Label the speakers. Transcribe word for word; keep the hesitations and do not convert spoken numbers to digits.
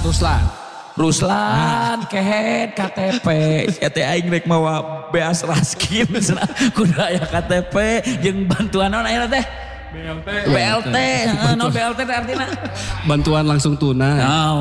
Speaker 1: Ruslan.
Speaker 2: Ruslan, kehet, K T P, ya teh aing rek mawa beas raskin, kuda aya K T P, jeung bantuan naon aya teh? B L T. B L T, no B L T artinya?
Speaker 1: Bantuan langsung tunai.